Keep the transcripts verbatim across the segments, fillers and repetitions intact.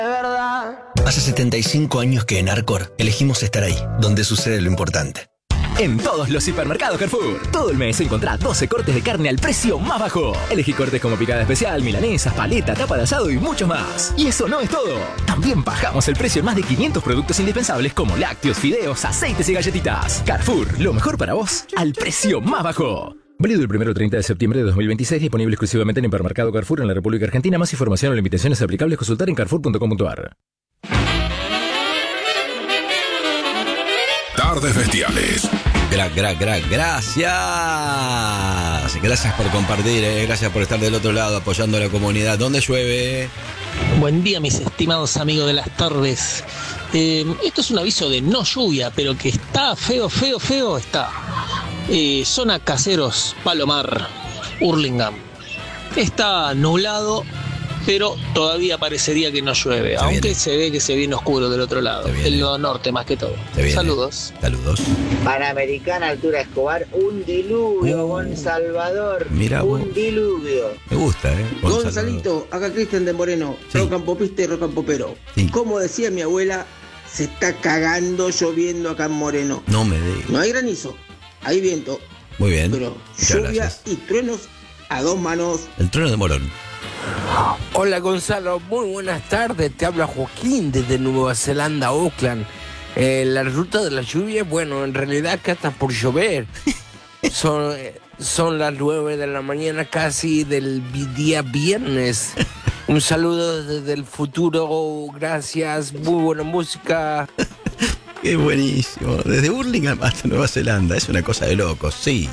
de verdad. Hace setenta y cinco años que en Arcor elegimos estar ahí, donde sucede lo importante. En todos los hipermercados Carrefour, todo el mes encontrá doce cortes de carne al precio más bajo. Elegí cortes como picada especial, milanesas, paleta, tapa de asado y muchos más. Y eso no es todo. También bajamos el precio en más de quinientos productos indispensables como lácteos, fideos, aceites y galletitas. Carrefour, lo mejor para vos, al precio más bajo. Válido el primero al treinta de septiembre de dos mil veintiséis, disponible exclusivamente en Hipermercado Carrefour en la República Argentina. Más información o limitaciones aplicables, consultar en carrefour punto com punto a r. Tardes Bestiales. Gra, gra, gra, gracias. Gracias por compartir, eh. Gracias por estar del otro lado apoyando a la comunidad. ¿Dónde llueve? Buen día, mis estimados amigos de las tardes. Eh, esto es un aviso de no lluvia, pero que está feo, feo, feo está. Eh, zona Caseros, Palomar, Hurlingham. Está nublado, pero todavía parecería que no llueve, se aunque viene. Se ve que se viene oscuro del otro lado, el lado norte más que todo. Saludos. Saludos. Panamericana, Altura Escobar, un diluvio, Gon Salvador. Mira, un vos. diluvio. Me gusta, ¿eh? Gonzalo. Gonzalito, acá Cristian de Moreno, sí. Rocampopista y rocampopero. Sí. Como decía mi abuela, se está cagando lloviendo acá en Moreno. No me digas. No hay granizo, hay viento. Muy bien. Pero Muchas lluvia gracias. y truenos a dos manos. El trueno de Morón. Hola Gonzalo, muy buenas tardes, te habla Joaquín desde Nueva Zelanda, Auckland. Eh, la ruta de la lluvia, bueno, en realidad acá está por llover. Son, son las nueve de la mañana casi del día viernes. Un saludo desde el futuro, gracias, muy buena música. Qué buenísimo. Desde Hurlingham hasta Nueva Zelanda, es una cosa de locos, sí.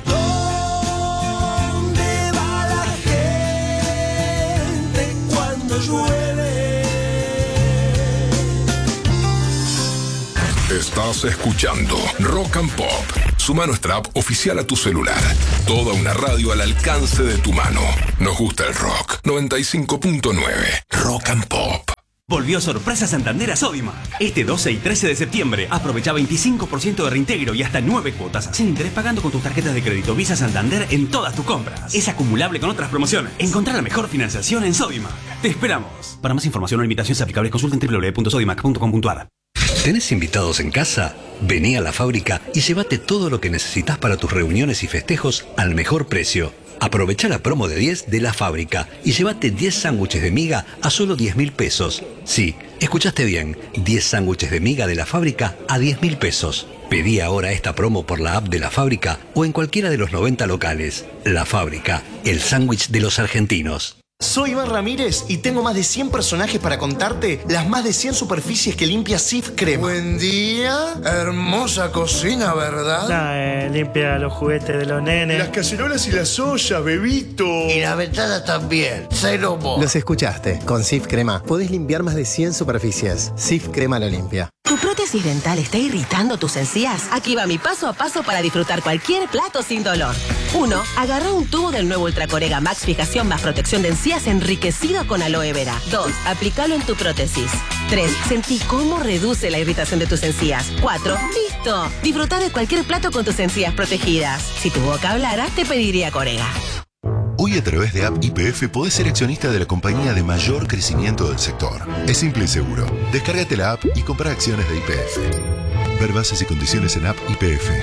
Estás escuchando Rock and Pop. Suma nuestra app oficial a tu celular. Toda una radio al alcance de tu mano. Nos gusta el rock. noventa y cinco punto nueve. Rock and Pop. Volvió Sorpresa Santander a Sodimac. Este doce y trece de septiembre, aprovecha veinticinco por ciento de reintegro y hasta nueve cuotas sin interés pagando con tus tarjetas de crédito Visa Santander en todas tus compras. Es acumulable con otras promociones. Encontrá la mejor financiación en Sodimac. Te esperamos. Para más información o limitaciones aplicables, consulta en doble u doble u doble u punto sodimac punto com punto a r. ¿Tenés invitados en casa? Vení a la fábrica y llévate todo lo que necesitas para tus reuniones y festejos al mejor precio. Aprovecha la promo de diez de la fábrica y llévate diez sándwiches de miga a solo diez mil pesos. Sí, escuchaste bien, diez sándwiches de miga de la fábrica a diez mil pesos. Pedí ahora esta promo por la app de la fábrica o en cualquiera de los noventa locales. La fábrica, el sándwich de los argentinos. Soy Iván Ramírez y tengo más de cien personajes para contarte las más de cien superficies que limpia Cif Crema. Buen día, hermosa cocina, ¿verdad? No, eh, limpia los juguetes de los nenes. Las cacerolas y las ollas, bebito. Y la ventana también, cero mo. Los escuchaste, con Cif Crema podés limpiar más de cien superficies. Cif Crema la limpia. ¿Tu prótesis dental está irritando tus encías? Aquí va mi paso a paso para disfrutar cualquier plato sin dolor. uno. Agarra un tubo del nuevo Ultracorega Max Fijación más protección de encías enriquecido con aloe vera. dos. Aplícalo en tu prótesis. tres. Sentí cómo reduce la irritación de tus encías. cuatro. ¡Listo! Disfruta de cualquier plato con tus encías protegidas. Si tu boca hablara, te pediría Corega. Hoy a través de App Y P F podés ser accionista de la compañía de mayor crecimiento del sector. Es simple y seguro. Descárgate la app y compra acciones de Y P F. Ver bases y condiciones en App Y P F.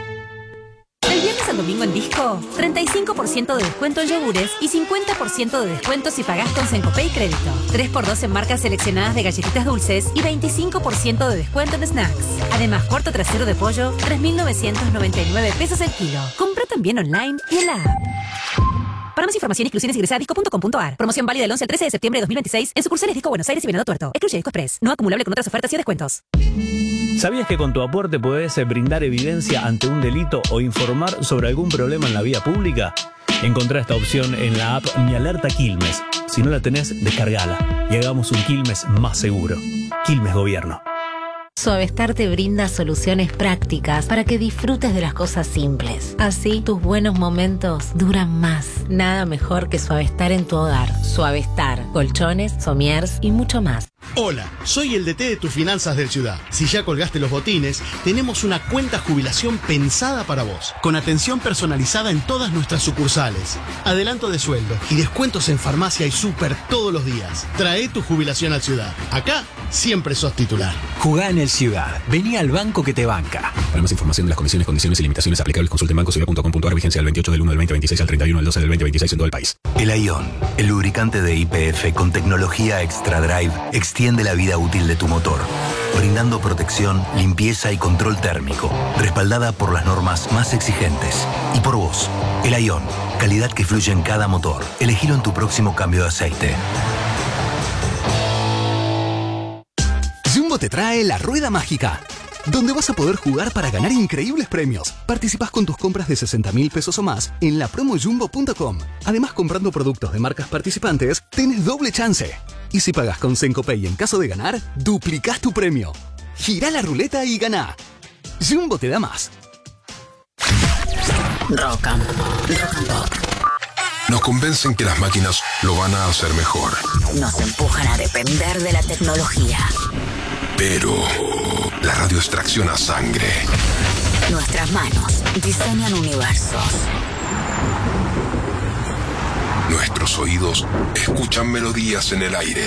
El viernes al domingo en Disco, treinta y cinco por ciento de descuento en yogures y cincuenta por ciento de descuento si pagás con Sencopay Crédito. tres por dos en marcas seleccionadas de galletitas dulces y veinticinco por ciento de descuento en snacks. Además, cuarto trasero de pollo, tres mil novecientos noventa y nueve pesos el kilo. Compra también online y en la app. Para más información, exclusiones, ingresa a disco punto com punto a r. Promoción válida del once al trece de septiembre de dos mil veintiséis en sucursales Disco Buenos Aires y Venado Tuerto. Excluye Disco Express. No acumulable con otras ofertas y descuentos. ¿Sabías que con tu aporte podés brindar evidencia ante un delito o informar sobre algún problema en la vía pública? Encontrá esta opción en la app Mi Alerta Quilmes. Si no la tenés, descargala y hagamos un Quilmes más seguro. Quilmes Gobierno. Suavestar te brinda soluciones prácticas para que disfrutes de las cosas simples. Así, tus buenos momentos duran más. Nada mejor que Suavestar en tu hogar. Suavestar, colchones, somiers y mucho más. Hola, soy el D T de tus finanzas del Ciudad. Si ya colgaste los botines, tenemos una cuenta jubilación pensada para vos, con atención personalizada en todas nuestras sucursales, adelanto de sueldo y descuentos en farmacia y súper todos los días. Trae tu jubilación al Ciudad. Acá siempre sos titular. Jugá en el Ciudad. Vení al banco que te banca. Para más información de las comisiones, condiciones y limitaciones aplicables, consulte en banco ciudad punto com punto a r. Vigencia del veintiocho del uno del veinte veintiséis al treinta y uno del doce del veinte veintiséis en todo el país. El Ion, el lubricante de Y P F con tecnología Extra Drive, extiende la vida útil de tu motor, brindando protección, limpieza y control térmico, respaldada por las normas más exigentes. Y por vos, el Ion, calidad que fluye en cada motor. Elegilo en tu próximo cambio de aceite. Jumbo te trae la Rueda Mágica, donde vas a poder jugar para ganar increíbles premios. Participás con tus compras de sesenta mil pesos o más en la promo jumbo punto com. Además, comprando productos de marcas participantes, tenés doble chance. Y si pagas con Sencopay en caso de ganar, duplicás tu premio. Girá la ruleta y ganá. Jumbo te da más. Rock and Pop. Nos convencen que las máquinas lo van a hacer mejor. Nos empujan a depender de la tecnología. Pero la radio extracciona sangre. Nuestras manos diseñan universos. Nuestros oídos escuchan melodías en el aire.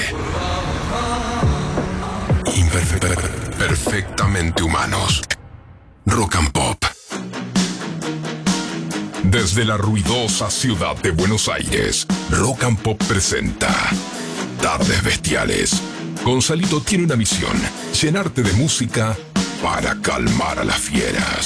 Imperfe- perfectamente humanos. Rock and Pop. Desde la ruidosa ciudad de Buenos Aires, Rock and Pop presenta Tardes Bestiales. Gonzalito tiene una misión: llenarte de música para calmar a las fieras.